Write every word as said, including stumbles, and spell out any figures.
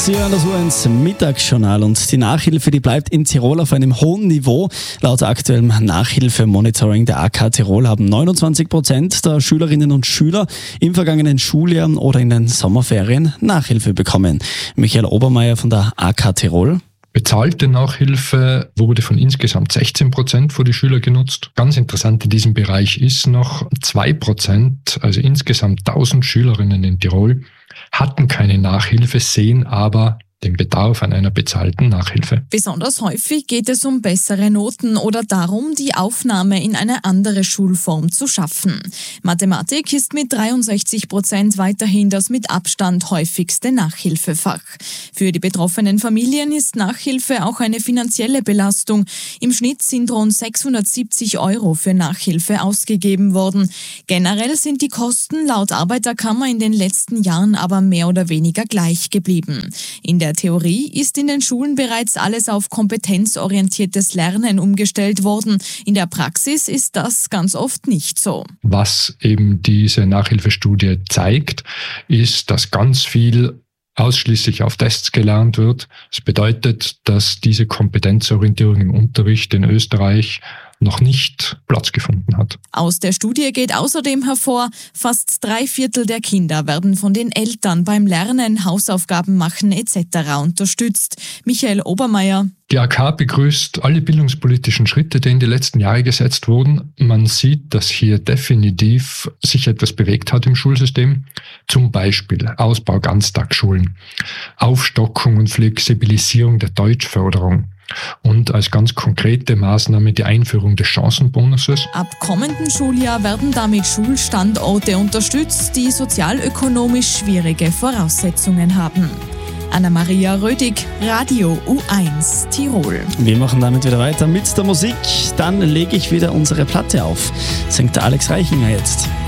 Sie hören das U eins Mittagsjournal und die Nachhilfe, die bleibt in Tirol auf einem hohen Niveau. Laut aktuellem Nachhilfemonitoring der A K Tirol haben neunundzwanzig Prozent der Schülerinnen und Schüler im vergangenen Schuljahr oder in den Sommerferien Nachhilfe bekommen. Michael Obermeier von der A K Tirol. Bezahlte Nachhilfe wurde von insgesamt sechzehn Prozent für die Schüler genutzt. Ganz interessant in diesem Bereich ist noch, zwei Prozent, also insgesamt tausend Schülerinnen in Tirol, hatten keine Nachhilfe, sehen aber den Bedarf an einer bezahlten Nachhilfe. Besonders häufig geht es um bessere Noten oder darum, die Aufnahme in eine andere Schulform zu schaffen. Mathematik ist mit dreiundsechzig Prozent weiterhin das mit Abstand häufigste Nachhilfefach. Für die betroffenen Familien ist Nachhilfe auch eine finanzielle Belastung. Im Schnitt sind rund sechshundertsiebzig Euro für Nachhilfe ausgegeben worden. Generell sind die Kosten laut Arbeiterkammer in den letzten Jahren aber mehr oder weniger gleich geblieben. In der Theorie ist in den Schulen bereits alles auf kompetenzorientiertes Lernen umgestellt worden. In der Praxis ist das ganz oft nicht so. Was eben diese Nachhilfestudie zeigt, ist, dass ganz viel ausschließlich auf Tests gelernt wird. Das bedeutet, dass diese Kompetenzorientierung im Unterricht in Österreich noch nicht Platz gefunden hat. Aus der Studie geht außerdem hervor, fast drei Viertel der Kinder werden von den Eltern beim Lernen, Hausaufgaben machen et cetera unterstützt. Michael Obermeier. Die A K begrüßt alle bildungspolitischen Schritte, die in den letzten Jahren gesetzt wurden. Man sieht, dass hier definitiv sich etwas bewegt hat im Schulsystem. Zum Beispiel Ausbau Ganztagsschulen, Aufstockung und Flexibilisierung der Deutschförderung. Und als ganz konkrete Maßnahme die Einführung des Chancenbonuses. Ab kommenden Schuljahr werden damit Schulstandorte unterstützt, die sozialökonomisch schwierige Voraussetzungen haben. Anna-Maria Rödig, Radio U eins Tirol. Wir machen damit wieder weiter mit der Musik. Dann lege ich wieder unsere Platte auf. Singt der Alex Reichinger jetzt.